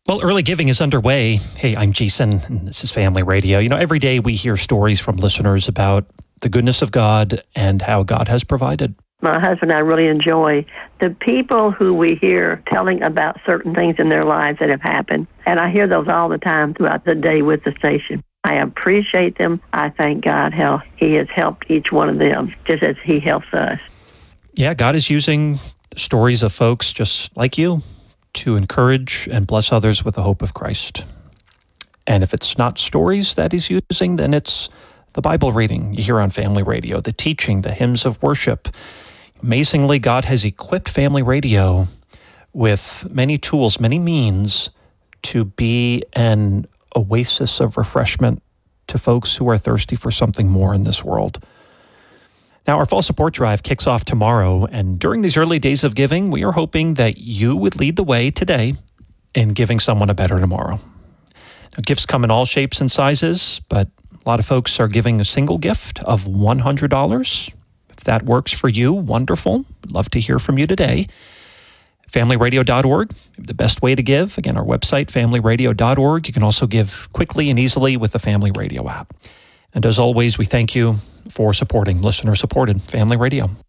Well, early giving is underway. Hey, I'm Jason, and this is Family Radio. Every day we hear stories from listeners about the goodness of God and how God has provided. My husband and I really enjoy the people who we hear telling about certain things in their lives that have happened. And I hear those all the time throughout the day with the station. I appreciate them. I thank God how He has helped each one of them, just as He helps us. Yeah, God is using stories of folks just like you to encourage and bless others with the hope of Christ. And if it's not stories that He's using, then it's the Bible reading you hear on Family Radio, the teaching, the hymns of worship. Amazingly, God has equipped Family Radio with many tools, many means to be an oasis of refreshment to folks who are thirsty for something more in this world. Now, our fall support drive kicks off tomorrow, and during these early days of giving, we are hoping that you would lead the way today in giving someone a better tomorrow. Now, gifts come in all shapes and sizes, but a lot of folks are giving a single gift of $100. If that works for you, wonderful. We'd love to hear from you today. FamilyRadio.org, the best way to give. Again, our website, FamilyRadio.org. You can also give quickly and easily with the Family Radio app. And as always, we thank you for supporting listener-supported Family Radio.